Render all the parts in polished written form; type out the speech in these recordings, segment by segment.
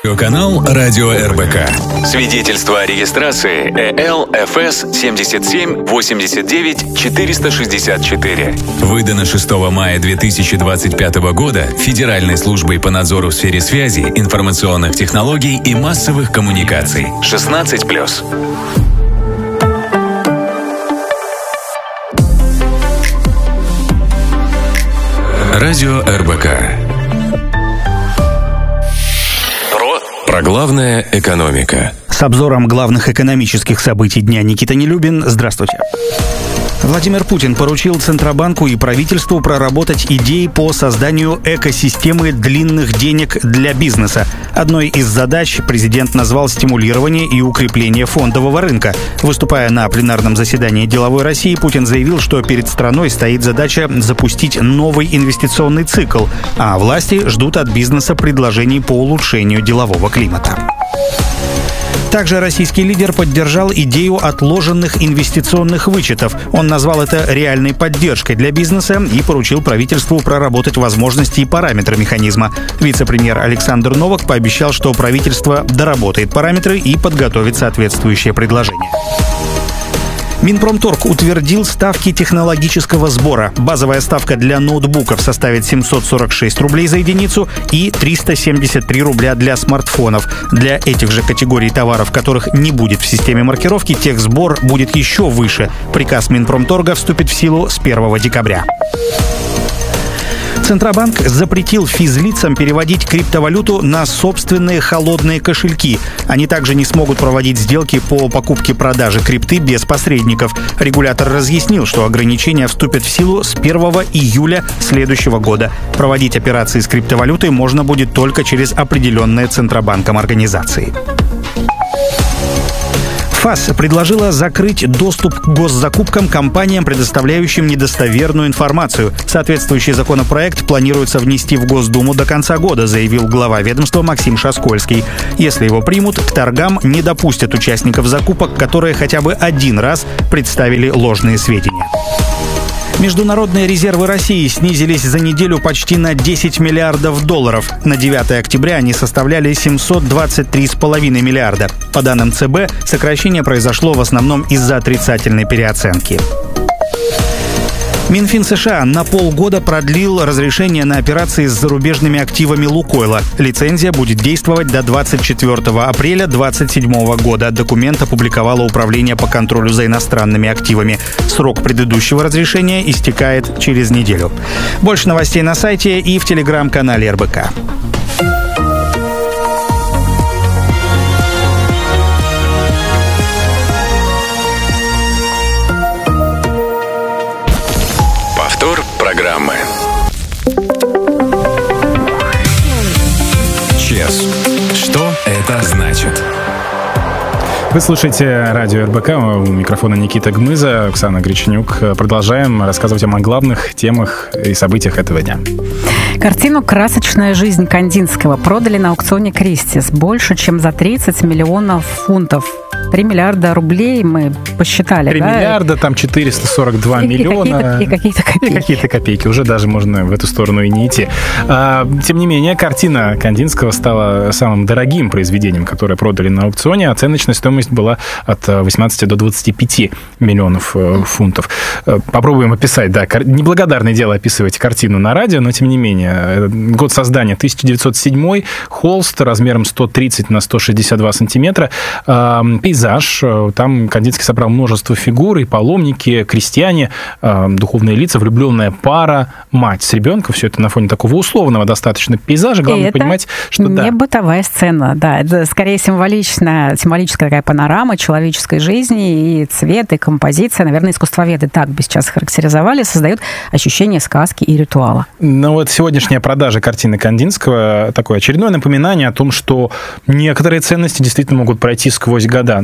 Канал Радио РБК. Свидетельство о регистрации ЭЛ ФС 77 89 464. Выдано 6 мая 2025 года Федеральной службой по надзору в сфере связи, информационных технологий и массовых коммуникаций. 16+. Радио РБК. Про главное экономика. С обзором главных экономических событий дня Никита Нелюбин. Здравствуйте. Владимир Путин поручил Центробанку и правительству проработать идеи по созданию экосистемы длинных денег для бизнеса. Одной из задач президент назвал стимулирование и укрепление фондового рынка. Выступая на пленарном заседании «Деловой России», Путин заявил, что перед страной стоит задача запустить новый инвестиционный цикл, а власти ждут от бизнеса предложений по улучшению делового климата. Также российский лидер поддержал идею отложенных инвестиционных вычетов. Он назвал это реальной поддержкой для бизнеса и поручил правительству проработать возможности и параметры механизма. Вице-премьер Александр Новак пообещал, что правительство доработает параметры и подготовит соответствующее предложение. Минпромторг утвердил ставки технологического сбора. Базовая ставка для ноутбуков составит 746 рублей за единицу и 373 рубля для смартфонов. Для этих же категорий товаров, которых не будет в системе маркировки, техсбор будет еще выше. Приказ Минпромторга вступит в силу с 1 декабря. Центробанк запретил физлицам переводить криптовалюту на собственные холодные кошельки. Они также не смогут проводить сделки по покупке-продаже крипты без посредников. Регулятор разъяснил, что ограничения вступят в силу с 1 июля следующего года. Проводить операции с криптовалютой можно будет только через определенные Центробанком организации. ФАС предложила закрыть доступ к госзакупкам компаниям, предоставляющим недостоверную информацию. Соответствующий законопроект планируется внести в Госдуму до конца года, заявил глава ведомства Максим Шаскольский. Если его примут, к торгам не допустят участников закупок, которые хотя бы один раз представили ложные сведения. Международные резервы России снизились за неделю почти на 10 миллиардов долларов. На 9 октября они составляли 723,5 миллиарда. По данным ЦБ, сокращение произошло в основном из-за отрицательной переоценки. Минфин США на полгода продлил разрешение на операции с зарубежными активами «Лукойла». Лицензия будет действовать до 24 апреля 2027 года. Документ опубликовало Управление по контролю за иностранными активами. Срок предыдущего разрешения истекает через неделю. Больше новостей на сайте и в телеграм-канале РБК. Программы. ЧЕС. Что это значит? Вы слушаете радио РБК, у микрофона Никита Гмыза, Оксана Греченюк. Продолжаем рассказывать вам о главных темах и событиях этого дня. Картину «Красочная жизнь» Кандинского продали на аукционе Кристис больше, чем за 30 миллионов фунтов. 3 миллиарда рублей мы посчитали, 3 миллиарда, там 442 миллиона. И какие-то копейки. И какие-то копейки. Уже даже можно в эту сторону и не идти. Тем не менее, картина Кандинского стала самым дорогим произведением, которое продали на аукционе. Оценочная стоимость была от 18 до 25 миллионов фунтов. Попробуем описать. Да, неблагодарное дело описывать картину на радио, но тем не менее. Год создания 1907, холст размером 130 на 162 сантиметра. Пейзаж. Там Кандинский собрал множество фигур, и паломники, крестьяне, духовные лица, влюбленная пара, мать с ребенком. Все это на фоне такого условного достаточно пейзажа. Главное это понимать, что не бытовая сцена, да. Это скорее символическая такая панорама человеческой жизни, и цвет, и композиция. Наверное, искусствоведы так бы сейчас характеризовали, создают ощущение сказки и ритуала. Ну вот сегодняшняя продажа картины Кандинского такое очередное напоминание о том, что некоторые ценности действительно могут пройти сквозь года.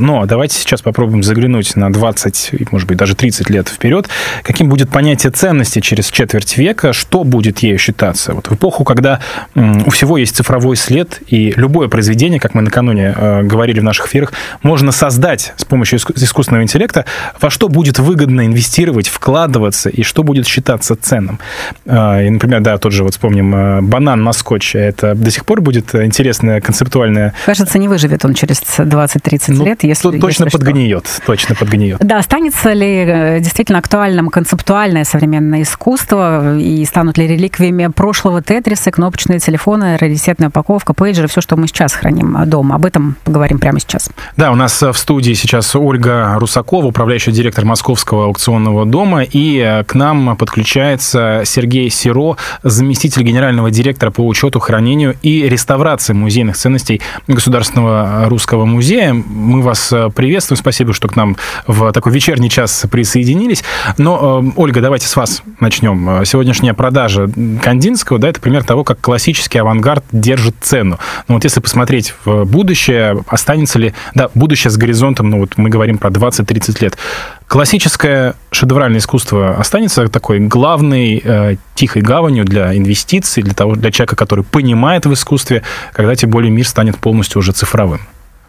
Но давайте сейчас попробуем заглянуть на 20, может быть, даже 30 лет вперед. Каким будет понятие ценности через четверть века? Что будет ею считаться? Вот в эпоху, когда у всего есть цифровой след, и любое произведение, как мы накануне говорили в наших эфирах, можно создать с помощью искусственного интеллекта, во что будет выгодно инвестировать, вкладываться, и что будет считаться ценным. И, например, да, тот же, вот вспомним, банан на скотче. Это до сих пор будет интересная концептуальная... Кажется, не выживет он через 20-30 лет, если точно подгниет. Точно подгниет. Да, останется ли действительно актуальным концептуальное современное искусство, и станут ли реликвиями прошлого тетрисы, кнопочные телефоны, раритетная упаковка, пейджеры, все, что мы сейчас храним дома? Об этом поговорим прямо сейчас. Да, у нас в студии сейчас Ольга Русакова, управляющий директор Московского аукционного дома, и к нам подключается Сергей Серо, заместитель генерального директора по учету, хранению и реставрации музейных ценностей Государственного русского музея. Мы вас приветствуем, спасибо, что к нам в такой вечерний час присоединились. Но, Ольга, давайте с вас начнем. Сегодняшняя продажа Кандинского, да, это пример того, как классический авангард держит цену. Но вот если посмотреть в будущее, останется ли... Да, будущее с горизонтом, ну вот мы говорим про 20-30 лет. Классическое шедевральное искусство останется такой главной тихой гаванью для инвестиций, для человека, который понимает в искусстве, когда тем более мир станет полностью уже цифровым?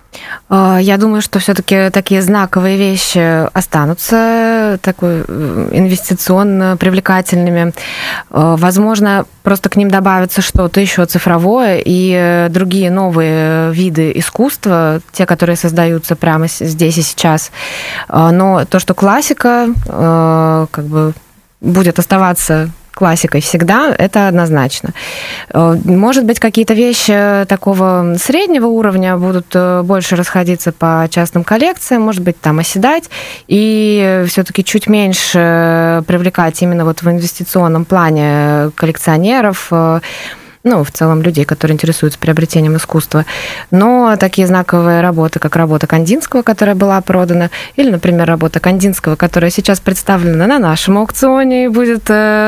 Я думаю, что все-таки такие знаковые вещи останутся такой инвестиционно привлекательными. Возможно, просто к ним добавится что-то еще цифровое и другие новые виды искусства, те, которые создаются прямо здесь и сейчас. Но то, что классика как бы будет оставаться классикой всегда, это однозначно. Может быть, какие-то вещи такого среднего уровня будут больше расходиться по частным коллекциям, может быть, там оседать, и все-таки чуть меньше привлекать именно вот в инвестиционном плане коллекционеров, ну, в целом людей, которые интересуются приобретением искусства. Но такие знаковые работы, как работа Кандинского, которая была продана, или, например, работа Кандинского, которая сейчас представлена на нашем аукционе и будет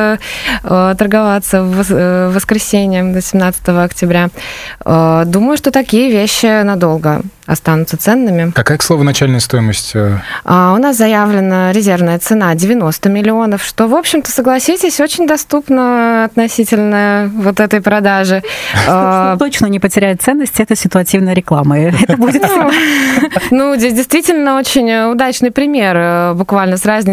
торговаться в воскресенье, до 17 октября. Думаю, что такие вещи надолго останутся ценными. Какая, к слову, начальная стоимость? У нас заявлена резервная цена 90 миллионов, что, в общем-то, согласитесь, очень доступно относительно вот этой продажи. Точно не потеряет ценность, это ситуативная реклама. Это будет... Ну, здесь действительно очень удачный пример, буквально с разницей